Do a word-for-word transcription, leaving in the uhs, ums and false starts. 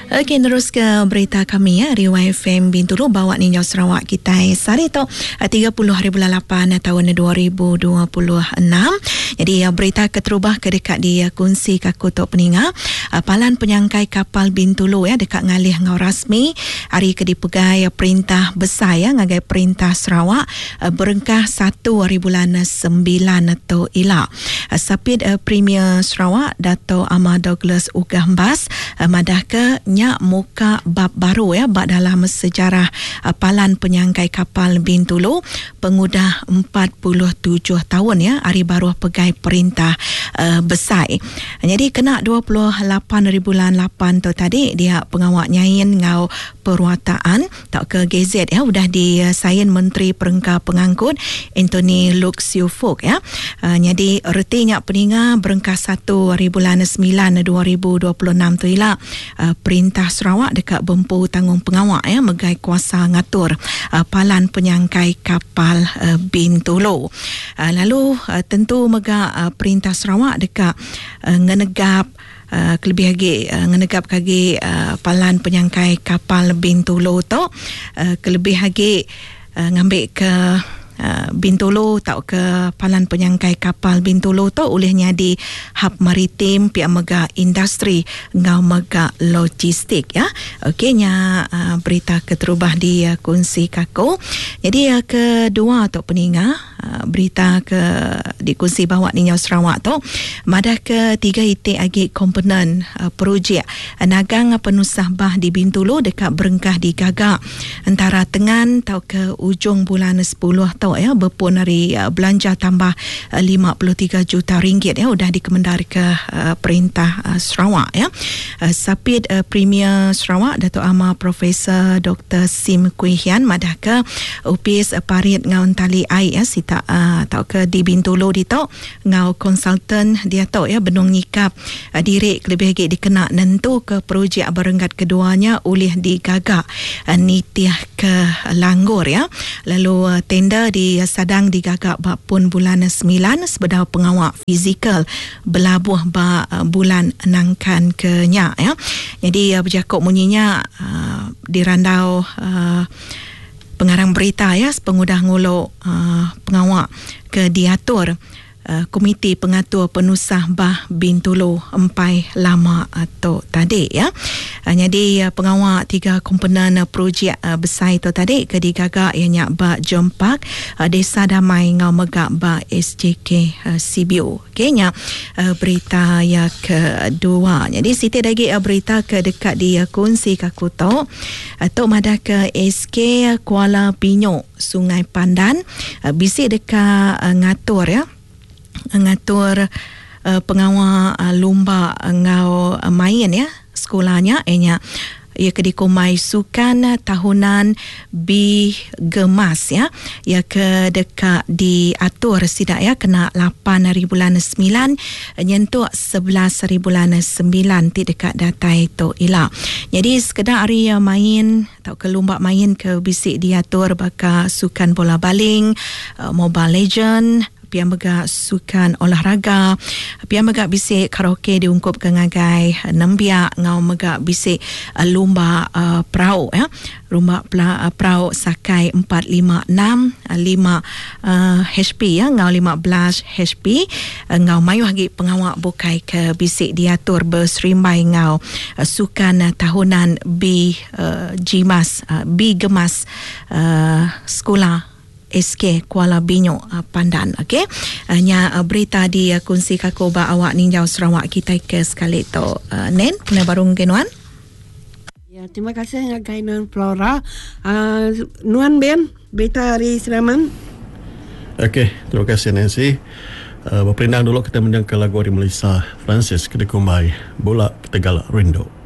Okey, terus ke berita kami ya. Riwayat F M Bintulu bawa Ninjau Sarawak kita hari tu tiga puluh hari bulan lapan tahun dua ribu dua puluh enam. Jadi berita keterubah ke dekat di kunci kaku tok peninga. Palan penyangkai kapal Bintulu ya dekat ngalih ngau rasmi hari ke dipegai perintah besar ya ngagai perintah Sarawak berengkah satu hari bulan sembilan atau ila. Sapid Premier Sarawak Dato' Ahmad Douglas Ugambas madah ke nyak muka bab baru ya bab dalam sejarah uh, palan penyangkai kapal Bintulu pengudah empat puluh tujuh tahun ya hari baru pegai perintah uh, besar. Jadi kena dua puluh lapan bulan lapan tu tadi dia pengawak nyain ngau perwataan tak ke G Z ya udah disain Menteri Perengka Pengangkut Anthony Luke Siu Fook ya. Uh, jadi reti nyak peninga berengkah satu hari bulan sembilan dua ribu dua puluh enam tu ialah uh, perintah Sarawak dekat Bempu tanggung pengawak ya megai kuasa ngatur uh, palan penyangkai kapal uh, Bintulu. Uh, lalu uh, tentu mega uh, perintah Sarawak dekat uh, ngenegap Uh, kelebih lagi uh, ngenegap kagi uh, palan penyangkai kapal Bintulu tu uh, kelebih lagi uh, ngambil ke Uh, Bintulu tau ke palan penyangkai kapal Bintulu tu olehnya di hub maritim pihak mega industri ngau mega logistik ya. Okey nya uh, berita keterubah di uh, kunci kaku. Jadi uh, kedua tu peninga uh, berita ke di kunci bawah Ninjau Sarawak tu madah ke tiga itik agi komponen uh, projek uh, nagang penusah bah di Bintulu dekat berengkah di Gagak antara tengan tau ke ujung bulan sepuluh tu ya berpun hari uh, belanja tambah uh, lima puluh tiga juta ringgit ya udah dikemendari ke uh, perintah uh, Sarawak ya. Uh, Sapid uh, Premier Sarawak Dato' Amar Profesor Doktor Sim Kui Hian madah ke upis uh, parit ngau tali ai ya sita uh, tau ke di Bintulu di tau ngau konsultan dia tau ya benung nyikap uh, diri lebih lagi dikena nentu ke projek berenggat keduanya oleh digagak uh, nitiah ke Langgur ya. Lalu uh, tender di sadang digagak bak pun bulan sembilan sebedau pengawak fizikal belabuh bak uh, bulan nangkan ke nyak ya. Jadi uh, berjakuk munyinya uh, dirandau uh, pengarang berita ya pengudah nguluk uh, pengawak ke diatur Uh, Komiti Pengatur Penusah Bah Bintulu empai lama atau tadi ya. Uh, jadi uh, pengawal tiga komponen uh, projek uh, besar itu tadi ke digagak ianya ba Jompak uh, Desa Damai ngau megak ba S J K uh, C B U. Okeynya uh, berita yang kedua. Jadi siti lagi uh, berita ke dekat di uh, kunci kakuto atau uh, madah ke S K Kuala Binyo Sungai Pandan uh, bisik dekat uh, ngatur ya ngatur uh, pengawal uh, lomba ngau uh, main ya sekolahnya enya ia kedikumai sukan tahunan B Gemas ya ia ke dekat diatur sidak ya kena lapan hari bulan sembilan nyentuk sebelas hari bulan sembilan ti dekat data itu ila. Jadi sekedar hari main atau ke lomba main ke bisik diatur baka sukan bola baling, uh, Mobile Legend, pian mega sukan olahraga, pian mega bisik karaoke diungkup ke ngagai nembiak ngau mega bisik uh, lomba uh, perahu ya. Lomba uh, perahu sakai empat lima enam lima uh, H P ya ngau lima belas H P uh, ngau mayu lagi pengawak bukai ke bisik diatur berserimbai ngau uh, sukan uh, tahunan B uh, Gimas uh, B Gemas uh, sekolah S K Kuala Binyo uh, Pandan. Okey. Uh, nya uh, berita di uh, kunci kakoba awak Ninjau Sarawak kita ke sekali tu. Uh, Nen, kena barung ke Nuan? Ya, terima kasih ngagai Nuan Flora. Uh, Nuan Ben, berita hari Seraman. Okey, terima kasih Nancy. Uh, berperindah dulu kita mendengar lagu dari Melissa Francis Kedekumbai Bola Tegal Rindu.